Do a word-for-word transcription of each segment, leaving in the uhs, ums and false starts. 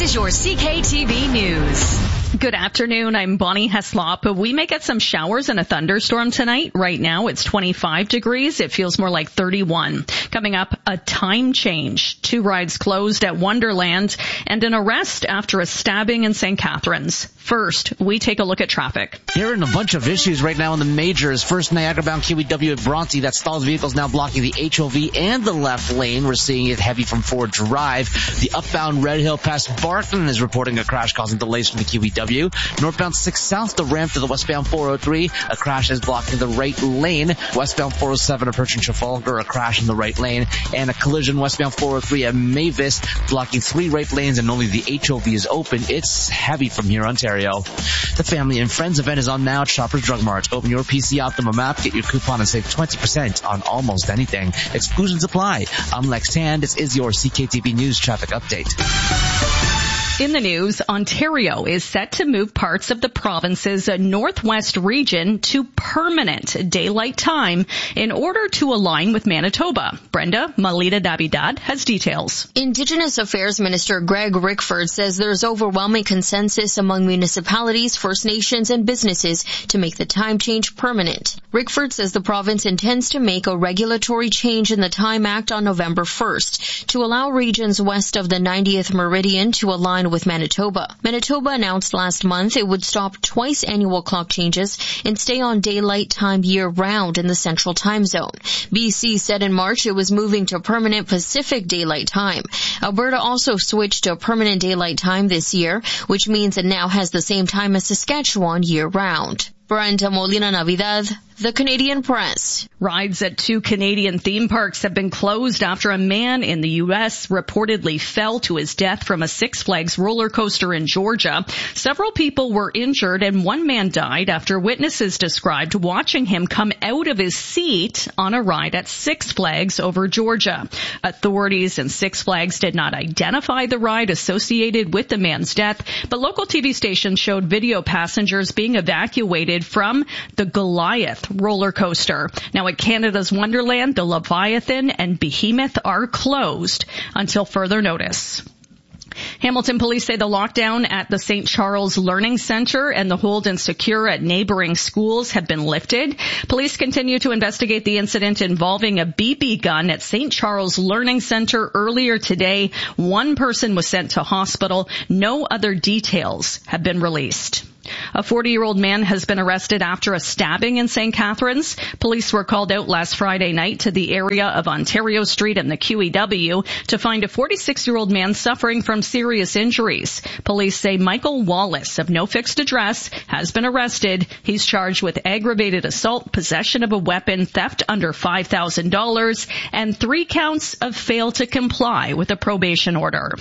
This is your C K T V News. Good afternoon. I'm Bonnie Heslop. We may get some showers and a thunderstorm tonight. Right now, it's twenty-five degrees. It feels more like thirty-one. Coming up, a time change. Two rides closed at Wonderland and an arrest after a stabbing in Saint Catharines. First, we take a look at traffic. Hearing a bunch of issues right now in the majors. First, Niagara-bound Q E W at Bronte. That stalls vehicles now blocking the H O V and the left lane. We're seeing it heavy from Ford Drive. The upbound Red Hill past Barton is reporting a crash causing delays from the Q E W. Northbound six South, the ramp to the westbound four oh three. A crash is blocking the right lane. Westbound four oh seven approaching Trafalgar, a crash in the right lane. And a collision westbound four oh three at Mavis, blocking three right lanes and only the H O V is open. It's heavy from here, Ontario. The Family and Friends event is on now at Shoppers Drug Mart. Open your P C Optimum app, get your coupon and save twenty percent on almost anything. Exclusions apply. I'm Lex Tan. This is your C K T V News traffic update. In the news, Ontario is set to move parts of the province's northwest region to permanent daylight time in order to align with Manitoba. Brenda Malita-Navidad has details. Indigenous Affairs Minister Greg Rickford says there's overwhelming consensus among municipalities, First Nations, and businesses to make the time change permanent. Rickford says the province intends to make a regulatory change in the Time Act on November first to allow regions west of the ninetieth meridian to align with Manitoba. Manitoba announced last month it would stop twice annual clock changes and stay on daylight time year-round in the central time zone. B C said in March it was moving to permanent Pacific daylight time. Alberta also switched to permanent daylight time this year, which means it now has the same time as Saskatchewan year-round. Brenda Molina-Navidad, The Canadian Press. Rides at two Canadian theme parks have been closed after a man in the U S reportedly fell to his death from a Six Flags roller coaster in Georgia. Several people were injured and one man died after witnesses described watching him come out of his seat on a ride at Six Flags over Georgia. Authorities and Six Flags did not identify the ride associated with the man's death, but local T V stations showed video passengers being evacuated from the Goliath roller coaster. Now at Canada's Wonderland, the Leviathan and Behemoth are closed until further notice. Hamilton police say the lockdown at the Saint Charles Learning Centre and the hold and secure at neighboring schools have been lifted. Police continue to investigate the incident involving a B B gun at Saint Charles Learning Centre earlier today. One person was sent to hospital. No other details have been released. A forty-year-old man has been arrested after a stabbing in Saint Catharines. Police were called out last Friday night to the area of Ontario Street and the Q E W to find a forty-six-year-old man suffering from serious injuries. Police say Michael Wallace of no fixed address has been arrested. He's charged with aggravated assault, possession of a weapon, theft under five thousand dollars, and three counts of fail to comply with a probation order.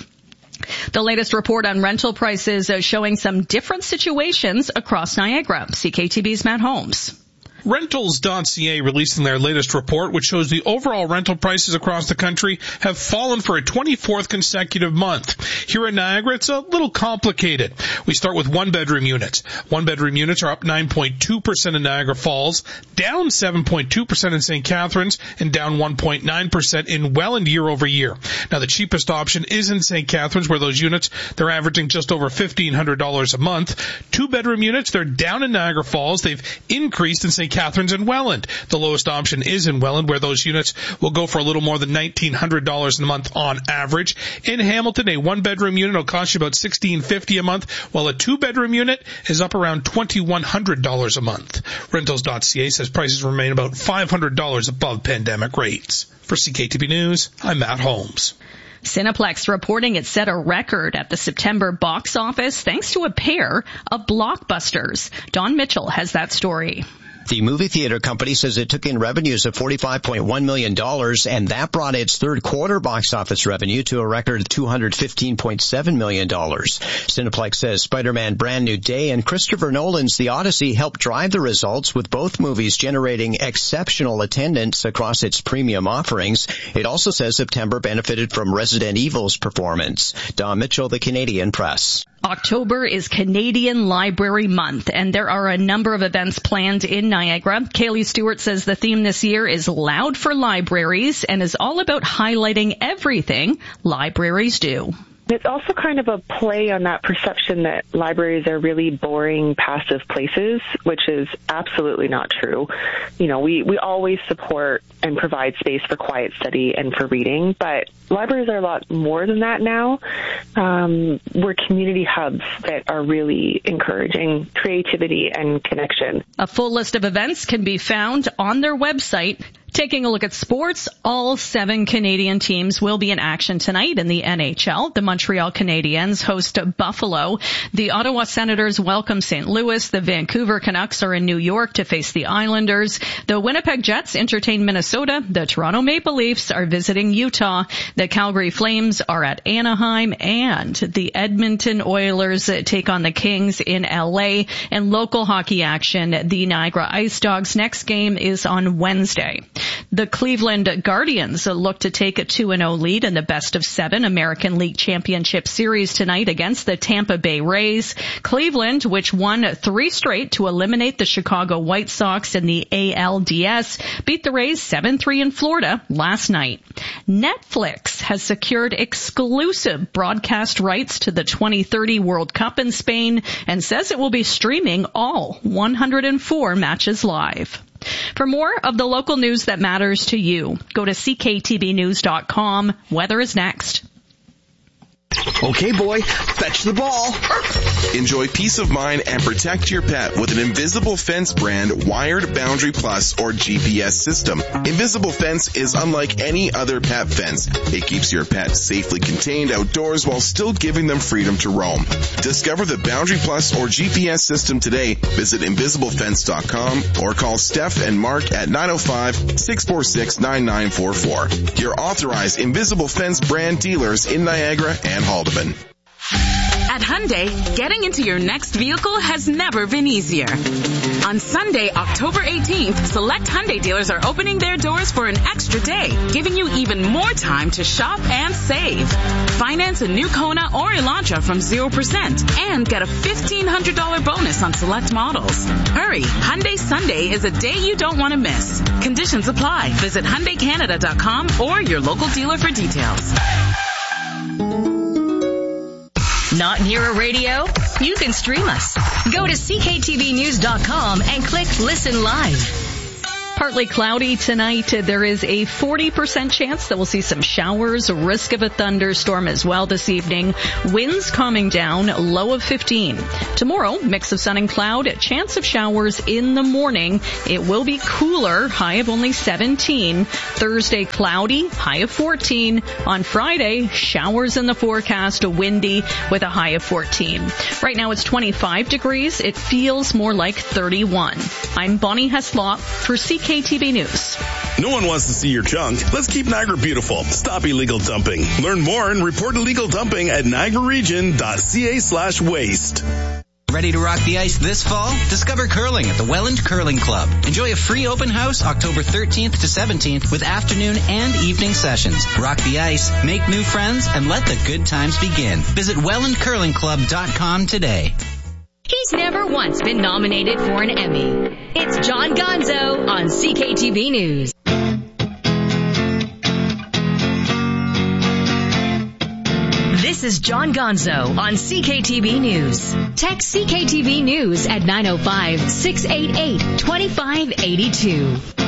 The latest report on rental prices is showing some different situations across Niagara. C K T V's Matt Holmes. Rentals dot C A releasing their latest report, which shows the overall rental prices across the country have fallen for a twenty-fourth consecutive month. Here in Niagara, it's a little complicated. We start with one-bedroom units. One-bedroom units are up nine point two percent in Niagara Falls, down seven point two percent in Saint Catharines, and down one point nine percent in Welland year over year. Now, the cheapest option is in Saint Catharines, where those units, they're averaging just over fifteen hundred dollars a month. Two-bedroom units, they're down in Niagara Falls. They've increased in Saint Catharines and Welland. The lowest option is in Welland, where those units will go for a little more than nineteen hundred dollars a month on average. In Hamilton, a one-bedroom unit will cost you about sixteen fifty a month, while a two-bedroom unit is up around twenty-one hundred dollars a month. Rentals dot C A says prices remain about five hundred dollars above pandemic rates. For C K T V News, I'm Matt Holmes. Cineplex reporting it set a record at the September box office thanks to a pair of blockbusters. Don Mitchell has that story. The movie theater company says it took in revenues of forty-five point one million dollars, and that brought its third quarter box office revenue to a record two hundred fifteen point seven million dollars. Cineplex says Spider-Man Brand New Day and Christopher Nolan's The Odyssey helped drive the results, with both movies generating exceptional attendance across its premium offerings. It also says September benefited from Resident Evil's performance. Don Mitchell, The Canadian Press. October is Canadian Library Month, and there are a number of events planned in Niagara. Kaylee Stewart says the theme this year is Loud for Libraries and is all about highlighting everything libraries do. It's also kind of a play on that perception that libraries are really boring, passive places, which is absolutely not true. You know, we, we always support and provide space for quiet study and for reading, but libraries are a lot more than that now. Um, we're community hubs that are really encouraging creativity and connection. A full list of events can be found on their website. Taking a look at sports, all seven Canadian teams will be in action tonight in the N H L. The Montreal Canadiens host Buffalo. The Ottawa Senators welcome Saint Louis. The Vancouver Canucks are in New York to face the Islanders. The Winnipeg Jets entertain Minnesota. The Toronto Maple Leafs are visiting Utah. The Calgary Flames are at Anaheim. And the Edmonton Oilers take on the Kings in L A. And local hockey action, the Niagara Ice Dogs' next game is on Wednesday. The Cleveland Guardians look to take a two and oh lead in the best of seven American League Championship Series tonight against the Tampa Bay Rays. Cleveland, which won three straight to eliminate the Chicago White Sox in the A L D S, beat the Rays seven three in Florida last night. Netflix has secured exclusive broadcast rights to the twenty thirty World Cup in Spain and says it will be streaming all one hundred four matches live. For more of the local news that matters to you, go to C K T V news dot com. Weather is next. Okay, boy, fetch the ball. Enjoy peace of mind and protect your pet with an Invisible Fence brand wired Boundary Plus or G P S system. Invisible Fence is unlike any other pet fence. It keeps your pet safely contained outdoors while still giving them freedom to roam. Discover the Boundary Plus or G P S system today. Visit invisible fence dot com or call Steph and Mark at nine oh five, six four six, nine nine four four. Your authorized Invisible Fence brand dealers in Niagara and Haldeman. At Hyundai, getting into your next vehicle has never been easier. On Sunday, October eighteenth, select Hyundai dealers are opening their doors for an extra day, giving you even more time to shop and save. Finance a new Kona or Elantra from zero percent and get a fifteen hundred dollars bonus on select models. Hurry, Hyundai Sunday is a day you don't want to miss. Conditions apply. Visit Hyundai Canada dot com or your local dealer for details. Not near a radio? You can stream us. Go to C K T V news dot com and click Listen Live. Partly cloudy tonight. There is a forty percent chance that we'll see some showers, a risk of a thunderstorm as well this evening. Winds calming down, low of fifteen. Tomorrow, mix of sun and cloud, chance of showers in the morning. It will be cooler, high of only seventeen. Thursday, cloudy, high of fourteen. On Friday, showers in the forecast, windy with a high of fourteen. Right now it's twenty-five degrees. It feels more like thirty-one. I'm Bonnie Heslop for C K T V News. No one wants to see your junk. Let's keep Niagara beautiful. Stop illegal dumping. Learn more and report illegal dumping at niagara region dot c a slash waste. Ready to rock the ice this fall? Discover curling at the Welland Curling Club. Enjoy a free open house October thirteenth to seventeenth with afternoon and evening sessions. Rock the ice, make new friends, and let the good times begin. Visit welland curling club dot com today. He's never once been nominated for an Emmy. It's John Gonzo on C K T V News. This is John Gonzo on C K T V News. Text C K T V News at nine oh five, six eight eight, two five eight two.